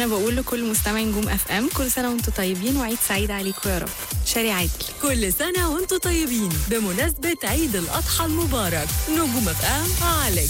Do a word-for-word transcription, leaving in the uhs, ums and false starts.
انا بقول لكل مستمعين نجوم اف ام كل سنه وانتم طيبين وعيد سعيد عليكم يا رب. شاري عادل. كل سنه وانتم طيبين بمناسبه عيد الاضحى المبارك. نجوم اف ام على